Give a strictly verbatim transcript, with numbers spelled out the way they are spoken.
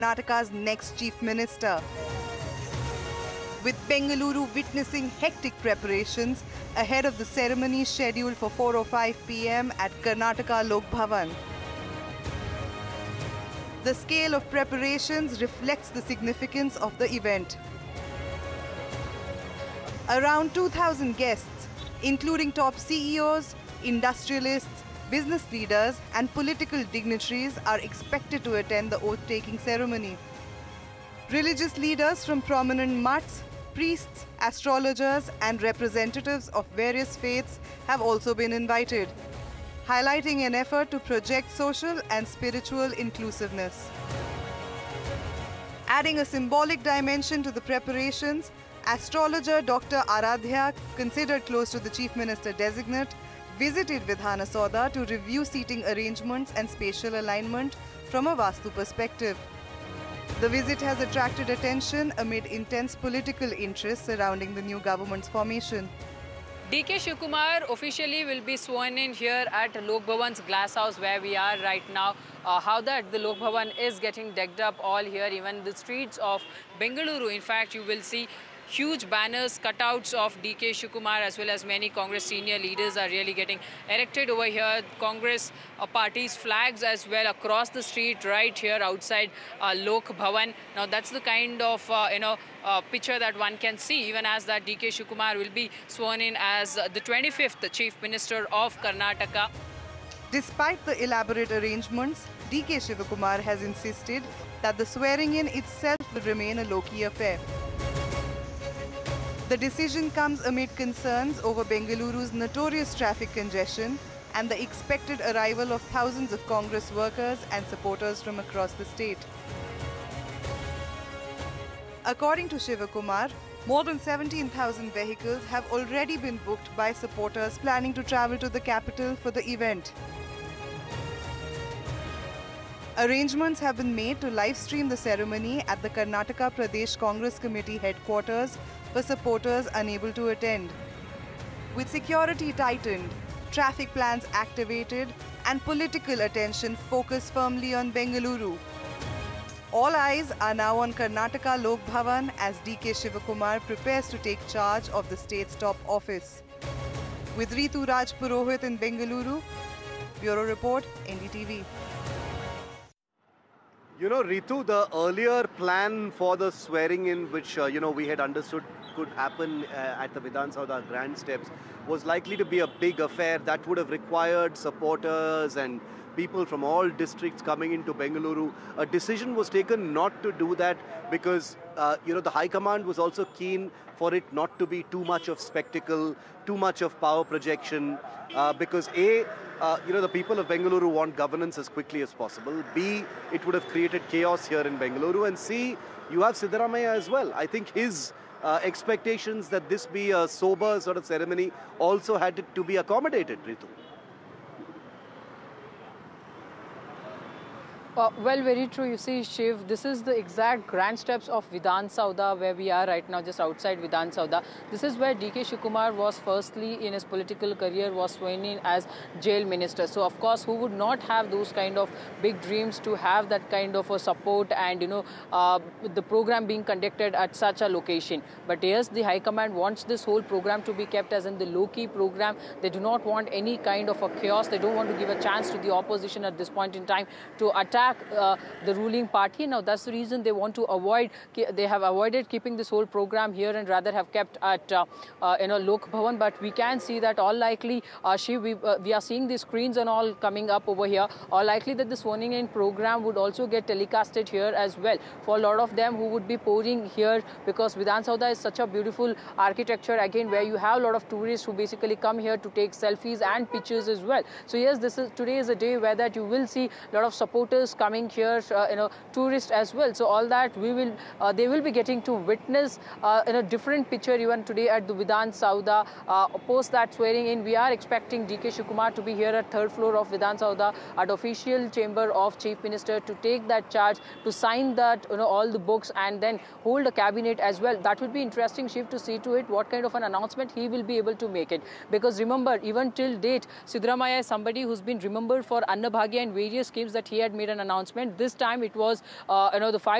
Karnataka's next Chief Minister. With Bengaluru witnessing hectic preparations ahead of the ceremony scheduled for four oh five p m at Karnataka Lok Bhavan. The scale of preparations reflects the significance of the event. Around two thousand guests, including top C E Os, industrialists, business leaders and political dignitaries are expected to attend the oath-taking ceremony. Religious leaders from prominent mutts, priests, astrologers and representatives of various faiths have also been invited, highlighting an effort to project social and spiritual inclusiveness. Adding a symbolic dimension to the preparations, astrologer Doctor Aradhya, considered close to the Chief Minister designate, visited Vidhana Soudha to review seating arrangements and spatial alignment from a Vastu perspective. The visit has attracted attention amid intense political interest surrounding the new government's formation. D K Shivakumar officially will be sworn in here at Lok Bhavan's glass house where we are right now. Uh, how that the Lok Bhavan is getting decked up all here, even the streets of Bengaluru. In fact, you will see huge banners, cutouts of D K Shivakumar as well as many Congress senior leaders are really getting erected over here. Congress uh, party's flags as well across the street right here outside uh, Lok Bhavan. Now that's the kind of uh, you know uh, picture that one can see, even as that D K Shivakumar will be sworn in as uh, the twenty-fifth Chief Minister of Karnataka. Despite the elaborate arrangements, D K Shivakumar has insisted that the swearing-in itself will remain a low-key affair. The decision comes amid concerns over Bengaluru's notorious traffic congestion and the expected arrival of thousands of Congress workers and supporters from across the state. According to Shivakumar, more than seventeen thousand vehicles have already been booked by supporters planning to travel to the capital for the event. Arrangements have been made to live stream the ceremony at the Karnataka Pradesh Congress Committee headquarters for supporters unable to attend. With security tightened, traffic plans activated and political attention focused firmly on Bengaluru. All eyes are now on Karnataka Lok Bhavan as D K Shivakumar prepares to take charge of the state's top office. With Ritu Raj Purohit in Bengaluru, Bureau Report, N D T V. You know, Ritu, the earlier plan for the swearing-in, which, uh, you know, we had understood could happen uh, at the Vidhana Soudha Grand Steps, was likely to be a big affair that would have required supporters and people from all districts coming into Bengaluru. A decision was taken not to do that because, uh, you know, the High Command was also keen for it not to be too much of spectacle, too much of power projection, uh, because A, Uh, you know, the people of Bengaluru want governance as quickly as possible. B, it would have created chaos here in Bengaluru. And C, you have Siddaramaiah as well. I think his uh, expectations that this be a sober sort of ceremony also had to be accommodated, Ritu. Uh, well, very true. You see, Shiv, this is the exact grand steps of Vidhana Soudha where we are right now, just outside Vidhana Soudha. This is where D K Shivakumar was firstly in his political career, was sworn in as jail minister. So, of course, who would not have those kind of big dreams to have that kind of a support and, you know, uh, the program being conducted at such a location. But yes, the High Command wants this whole program to be kept as in the low-key program. They do not want any kind of a chaos. They don't want to give a chance to the opposition at this point in time to attack Uh, the ruling party. Now that's the reason they want to avoid, they have avoided keeping this whole program here and rather have kept at uh, uh, you know, Lok Bhavan. But we can see that all likely, uh, she, we, uh, we are seeing the screens and all coming up over here. All likely that the swearing in program would also get telecasted here as well for a lot of them who would be pouring here, because Vidhana Soudha is such a beautiful architecture again where you have a lot of tourists who basically come here to take selfies and pictures as well. So yes, this is today is a day where that you will see a lot of supporters coming here, uh, you know, tourists as well. So all that we will, uh, they will be getting to witness uh, in a different picture even today at the Vidhana Soudha. Uh, post that swearing in, we are expecting D K Shivakumar to be here at third floor of Vidhana Soudha at official chamber of Chief Minister to take that charge, to sign that, you know, all the books and then hold a cabinet as well. That would be interesting, Shiv, to see to it what kind of an announcement he will be able to make it. Because remember, even till date, Siddaramaiah is somebody who's been remembered for Annabhagya and various schemes that he had made an announcement. This time it was, uh, you know, the five